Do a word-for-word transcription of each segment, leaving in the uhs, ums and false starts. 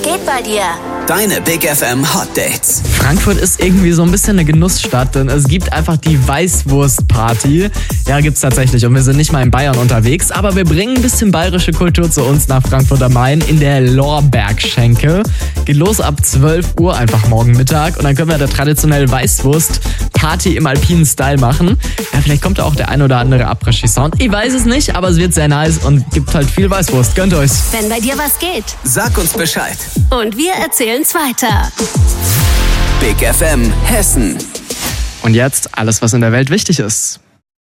Was geht bei dir? Deine Big F M Hot Dates. Frankfurt ist irgendwie so ein bisschen eine Genussstadt, denn es gibt einfach die Weißwurst-Party. Ja, gibt's tatsächlich und wir sind nicht mal in Bayern unterwegs, aber wir bringen ein bisschen bayerische Kultur zu uns nach Frankfurt am Main in der Lorbergschenke. Geht los ab zwölf Uhr einfach morgen Mittag und dann können wir da traditionell Weißwurst-Party im alpinen Style machen. Ja, vielleicht kommt da auch der ein oder andere Après-Ski-Sound. Ich weiß es nicht, aber es wird sehr nice und gibt halt viel Weißwurst. Gönnt euch's. Wenn bei dir was geht. Sag uns Bescheid. Und wir erzählen's weiter. Big F M Hessen. Und jetzt alles, was in der Welt wichtig ist.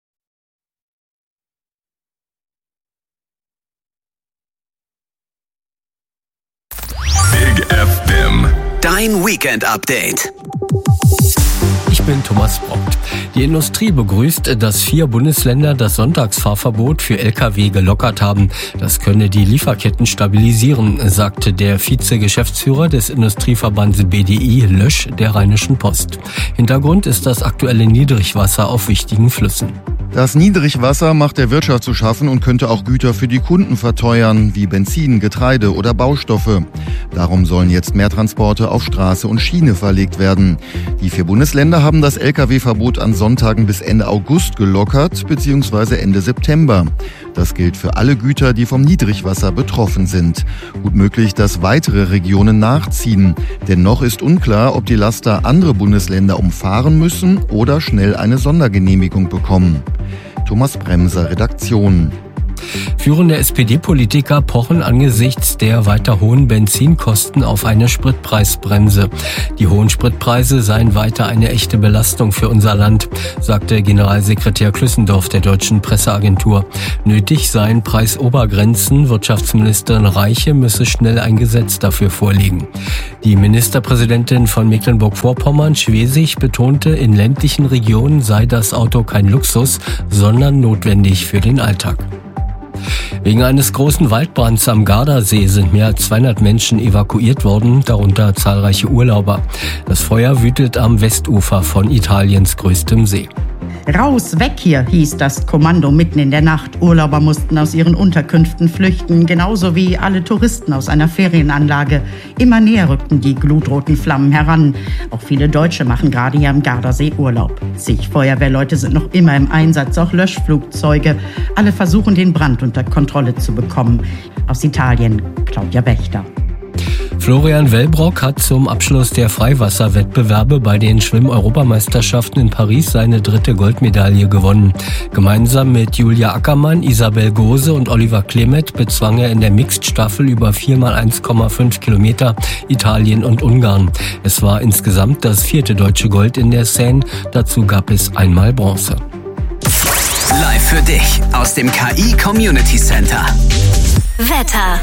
Big F M. Dein Weekend-Update. Ich bin Thomas Brockt. Die Industrie begrüßt, dass vier Bundesländer das Sonntagsfahrverbot für L K W gelockert haben. Das könne die Lieferketten stabilisieren, sagte der Vize-Geschäftsführer des Industrieverbands B D I, Lösch, der Rheinischen Post. Hintergrund ist das aktuelle Niedrigwasser auf wichtigen Flüssen. Das Niedrigwasser macht der Wirtschaft zu schaffen und könnte auch Güter für die Kunden verteuern, wie Benzin, Getreide oder Baustoffe. Darum sollen jetzt mehr Transporte auf Straße und Schiene verlegt werden. Die vier Bundesländer haben das L K W-Verbot an Sonntagen bis Ende August gelockert, beziehungsweise Ende September. Das gilt für alle Güter, die vom Niedrigwasser betroffen sind. Gut möglich, dass weitere Regionen nachziehen. Denn noch ist unklar, ob die Laster andere Bundesländer umfahren müssen oder schnell eine Sondergenehmigung bekommen. Thomas Bremser, Redaktion. Führende S P D-Politiker pochen angesichts der weiter hohen Benzinkosten auf eine Spritpreisbremse. Die hohen Spritpreise seien weiter eine echte Belastung für unser Land, sagte Generalsekretär Klüssendorf der Deutschen Presseagentur. Nötig seien Preisobergrenzen. Wirtschaftsministerin Reiche müsse schnell ein Gesetz dafür vorlegen. Die Ministerpräsidentin von Mecklenburg-Vorpommern, Schwesig, betonte, in ländlichen Regionen sei das Auto kein Luxus, sondern notwendig für den Alltag. Wegen eines großen Waldbrands am Gardasee sind mehr als zweihundert Menschen evakuiert worden, darunter zahlreiche Urlauber. Das Feuer wütet am Westufer von Italiens größtem See. Raus, weg hier, hieß das Kommando mitten in der Nacht. Urlauber mussten aus ihren Unterkünften flüchten, genauso wie alle Touristen aus einer Ferienanlage. Immer näher rückten die glutroten Flammen heran. Auch viele Deutsche machen gerade hier am Gardasee Urlaub. Zig Feuerwehrleute sind noch immer im Einsatz, auch Löschflugzeuge. Alle versuchen, den Brand unter Kontrolle zu bekommen. Aus Italien, Claudia Wächter. Florian Wellbrock hat zum Abschluss der Freiwasserwettbewerbe bei den Schwimm-Europameisterschaften in Paris seine dritte Goldmedaille gewonnen. Gemeinsam mit Julia Ackermann, Isabel Gose und Oliver Klemet bezwang er in der Mixed-Staffel über vier mal eins Komma fünf Kilometer Italien und Ungarn. Es war insgesamt das vierte deutsche Gold in der Seine. Dazu gab es einmal Bronze. Live für dich aus dem K I Community Center. Wetter.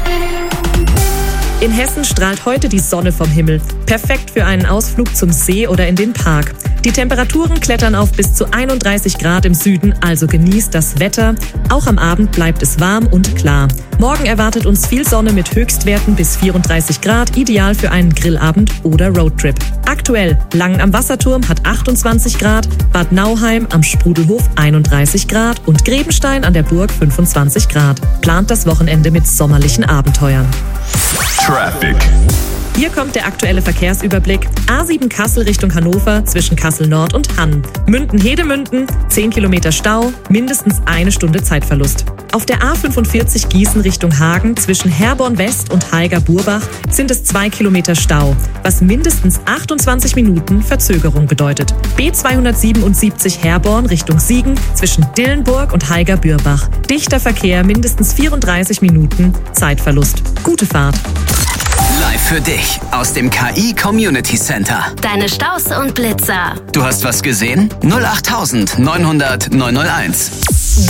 In Hessen strahlt heute die Sonne vom Himmel. Perfekt für einen Ausflug zum See oder in den Park. Die Temperaturen klettern auf bis zu einunddreißig Grad im Süden, also genießt das Wetter. Auch am Abend bleibt es warm und klar. Morgen erwartet uns viel Sonne mit Höchstwerten bis vierunddreißig Grad, ideal für einen Grillabend oder Roadtrip. Aktuell Langen am Wasserturm hat achtundzwanzig Grad, Bad Nauheim am Sprudelhof einunddreißig Grad und Grebenstein an der Burg fünfundzwanzig Grad. Plant das Wochenende mit sommerlichen Abenteuern. Traffic. Hier kommt der aktuelle Verkehrsüberblick. A sieben Kassel Richtung Hannover zwischen Kassel Nord und Hann. Münden-Hedemünden, zehn Kilometer Stau, mindestens eine Stunde Zeitverlust. Auf der A fünfundvierzig Gießen Richtung Hagen zwischen Herborn West und Haiger-Burbach sind es zwei Kilometer Stau, was mindestens achtundzwanzig Minuten Verzögerung bedeutet. B zweihundertsiebenundsiebzig Herborn Richtung Siegen zwischen Dillenburg und Haiger-Bürbach. Dichter Verkehr, mindestens vierunddreißig Minuten Zeitverlust. Gute Fahrt. Live für dich aus dem K I Community Center. Deine Staus und Blitzer. Du hast was gesehen? null acht neunhundert neunhunderteins.